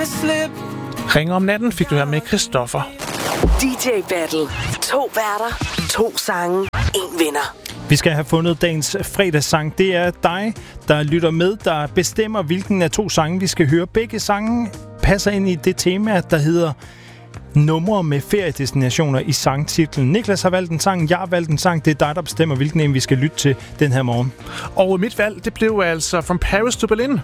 slip. Ringer om natten fik du her med Christoffer. DJ Battle. 2 værter, 2 sange, 1 vinder. Vi skal have fundet dagens fredagssang. Det er dig, der lytter med, der bestemmer, hvilken af 2 sange vi skal høre. Begge sange passer ind i det tema, der hedder numre med feriedestinationer i sangtitlen. Niklas har valgt en sang, jeg har valgt en sang. Det er dig, der bestemmer, hvilken en vi skal lytte til den her morgen. Og mit valg, det blev altså From Paris to Berlin.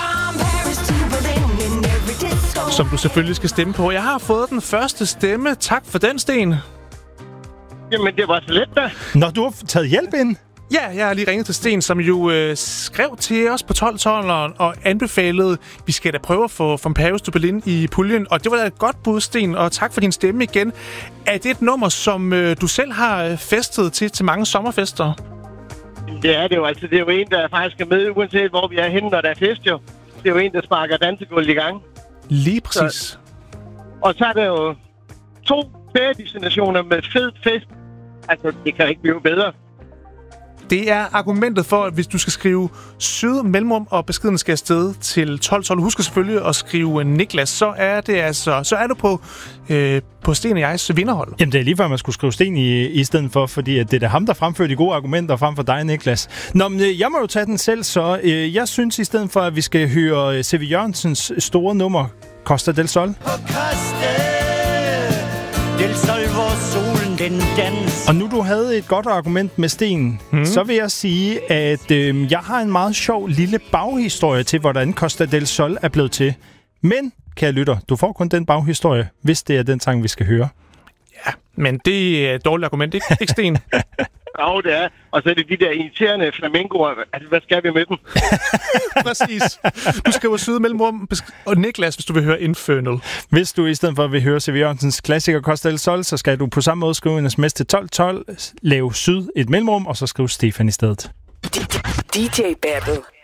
Som du selvfølgelig skal stemme på. Jeg har fået den første stemme. Tak for den, Sten. Jamen, det var så let da. Når du har taget hjælp ind? Ja, jeg har lige ringet til Sten, som jo skrev til os på 12-12'eren og anbefalede, vi skal da prøve at få From Paris to Berlin i puljen. Og det var da et godt bud, Sten, og tak for din stemme igen. Er det et nummer, som du selv har festet til mange sommerfester? Det er det jo. Altså, det er jo en, der faktisk er med, uanset hvor vi er henne, når der er fest jo. Det er jo en, der sparker dansegulvet i gang. Lige præcis. Og så er der jo 2 feriedestinationer med fed fest. Altså, det kan ikke blive bedre. Det er argumentet for, at hvis du skal skrive syd mellemrum, og beskeden skal afsted til 1212, husk selvfølgelig at skrive Niklas, så er du på Sten og J's vinderhold. Jamen, det er lige før, man skulle skrive Sten i stedet for, fordi at det er da ham, der fremfører de gode argumenter frem for dig, Niklas. Nå, men jeg må jo tage den selv, så jeg synes i stedet for, at vi skal høre C.V. Jørgensens store nummer, Costa del Sol. Del Sol, hvor solen den dans. Og nu du havde et godt argument med Sten, så vil jeg sige, at jeg har en meget sjov lille baghistorie til, hvordan Costa del Sol er blevet til. Men, kære lytter, du får kun den baghistorie, hvis det er den sang, vi skal høre. Ja, men det er et dårligt argument, ikke Sten? Ja, det er. Og så er det de der irriterende flamencoer. Altså, hvad skal vi med dem? Præcis. Du skriver syd mellemrum. Og Niklas, hvis du vil høre Infernal. Hvis du i stedet for vil høre C.V. Jørgensens klassiker Costa del Sol, så skal du på samme måde skrive en sms til 1212, lave syd et mellemrum, og så skrive Stefan i stedet. DJ Battle.